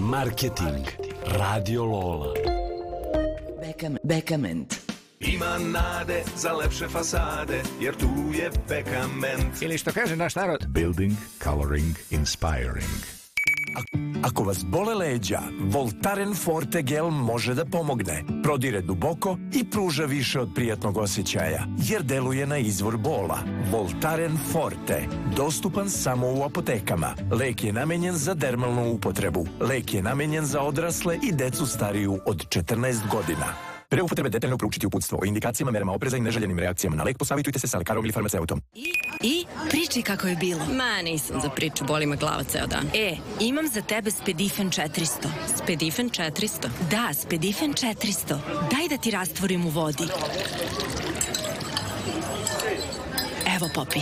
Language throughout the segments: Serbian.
Marketing. Radio Lola. Bekament. Ima nade za lepše fasade, jer tu je Bekament. Ili što kaže naš narod, Building, coloring, inspiring. Ako vas bole leđa, Voltaren Forte gel može da pomogne. Prodire duboko i pruža više od prijatnog osjećaja, jer deluje na izvor bola. Voltaren Forte, dostupan samo u apotekama. Lek je namenjen za dermalnu upotrebu. Lek je namenjen za odrasle i decu stariju od 14 godina. Pre upotrebe detaljno proučiti uputstvo o indikacijama, merama opreza i neželjenim reakcijama na lek, posavitujte se sa lekarom ili farmaceutom. I priči kako je bilo. Ma, nisam za priču, boli me glava ceo dan. Imam za tebe Spedifen 400. Spedifen 400? Da, Spedifen 400. Daj da ti rastvorim u vodi. Evo, popi.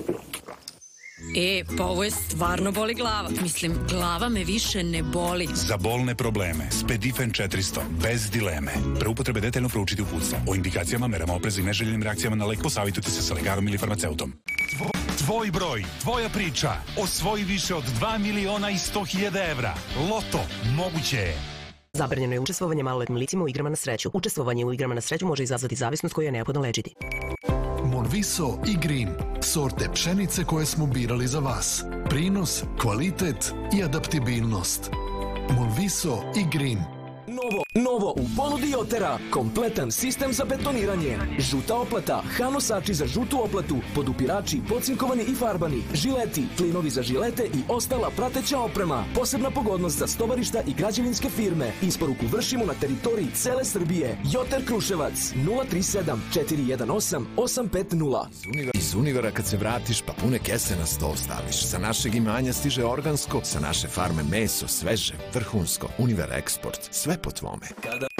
Pa ovo je stvarno boli glava. Mislim, glava me više ne boli. Za bolne probleme, Spedifen 400, bez dileme. Pre upotrebe detaljno proučiti uputstvo o indikacijama, merama opreza i neželjenim reakcijama na lek, posavitujte se sa lekarom ili farmaceutom. Tvoj broj, tvoja priča. Osvoji više od 2.100.000 evra. Loto, moguće je. Zabranjeno je učestvovanje maloletnim licima u igrama na sreću. Učestvovanje u igrama na sreću može izazvati zavisnost koju je neophodno lečiti. Monviso i Green, sorte pšenice koje smo birali za vas. Prinos, kvalitet i adaptibilnost. Monviso i Green. Novo u ponudi Jotera, kompletan sistem za betoniranje, žuta oplata, hanosači za žutu oplatu, podupirači, pocinkovani i farbani, žileti, plinovi za žilete i ostala prateća oprema, posebna pogodnost za stovarišta i građevinske firme. Isporuku vršimo na teritoriji cele Srbije. Joter Kruševac 037 418 850. Iz Univera kad se vratiš, pa pune kese na sto staviš. Sa našeg imanja stiže organsko, sa naše farme meso, sveže, vrhunsko. Univer Eksport, sve po tvome.